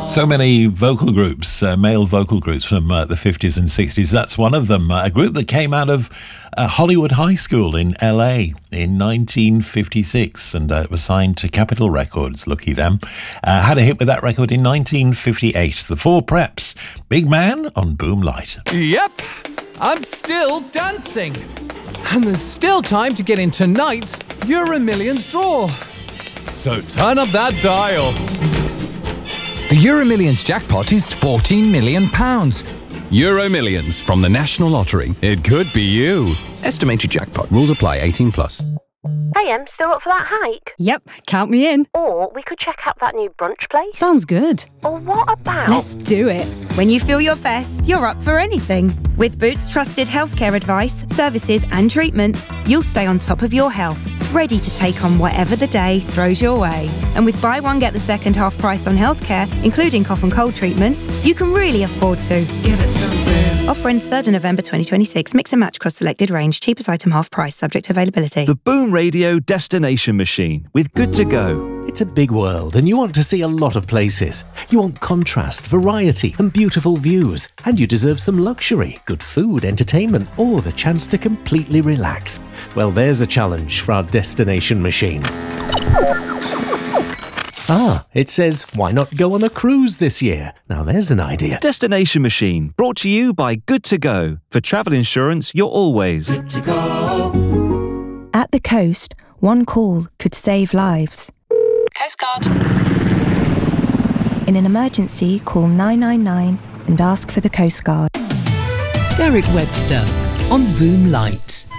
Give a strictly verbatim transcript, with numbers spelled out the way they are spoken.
So many vocal groups, uh, male vocal groups from uh, the fifties and sixties. That's one of them. Uh, a group that came out of uh, Hollywood High School in L A in nineteen fifty-six and uh, was signed to Capitol Records. Lucky them. Uh, had a hit with that record in nineteen fifty-eight. The Four Preps. Big Man on Boom Light. Yep, I'm still dancing. And there's still time to get in tonight's Euro Millions draw. So turn up that dial. The Euro Millions jackpot is fourteen million pounds. Euro Millions from the National Lottery. It could be you. Estimated jackpot. Rules apply. eighteen plus. Hey, Em, still up for that hike? Yep, count me in. Or we could check out that new brunch place. Sounds good. Or what about... Let's do it. When you feel your best, you're up for anything. With Boots trusted healthcare advice, services and treatments, you'll stay on top of your health, ready to take on whatever the day throws your way. And with buy one, get the second half price on healthcare, including cough and cold treatments, you can really afford to. Give it some Boots. Offer ends third of November twenty twenty-six. Mix and match across selected range. Cheapest item half price, subject to availability. The Boom Radio Destination Machine with Good to Go. It's a big world and you want to see a lot of places. You want contrast, variety and beautiful views. And you deserve some luxury, good food, entertainment or the chance to completely relax. Well, there's a challenge for our Destination Machine. Ah, it says, why not go on a cruise this year? Now there's an idea. Destination Machine, brought to you by Good to Go. For travel insurance, you're always good to go. At the coast, one call could save lives. Coast Guard. In an emergency, call nine nine nine and ask for the Coast Guard. Derek Webster on Boom Light.